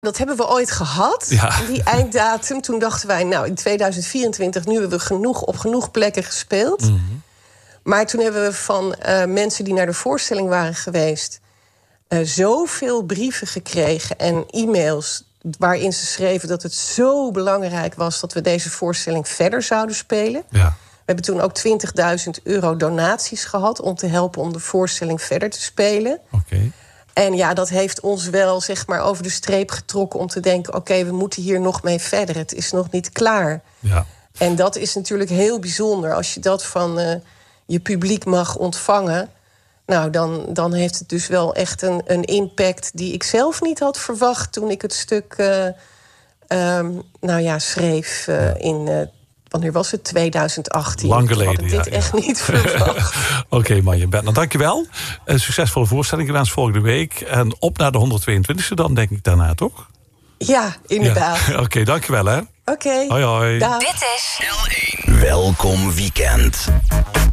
Dat hebben we ooit gehad, die einddatum. Toen dachten wij, nou, in 2024... nu hebben we op genoeg plekken gespeeld. Mm-hmm. Maar toen hebben we van mensen die naar de voorstelling waren geweest... zoveel brieven gekregen en e-mails... waarin ze schreven dat het zo belangrijk was... dat we deze voorstelling verder zouden spelen. Ja. We hebben toen ook €20.000 donaties gehad... om te helpen om de voorstelling verder te spelen. Okay. En ja, dat heeft ons wel zeg maar over de streep getrokken... om te denken, oké, we moeten hier nog mee verder. Het is nog niet klaar. Ja. En dat is natuurlijk heel bijzonder. Als je dat van je publiek mag ontvangen... nou, dan heeft het dus wel echt een impact... die ik zelf niet had verwacht toen ik het stuk schreef in... wanneer was het? 2018. Lang geleden, ik had dit echt niet verwacht. Oké, Marja Bentner, dankjewel. Een succesvolle voorstelling gewenst volgende week. En op naar de 122e dan, denk ik daarna, toch? Ja, inderdaad. Ja. Oké, dankjewel, hè. Oké. Hoi, hoi. Dag. Dit is L1. Welkom weekend.